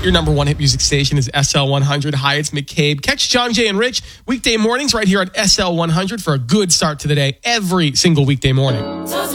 Your number one hit music station is SL 100. Hi, it's McCabe. Catch John, Jay, and Rich weekday mornings right here at SL 100 for a good start to the day every single weekday morning.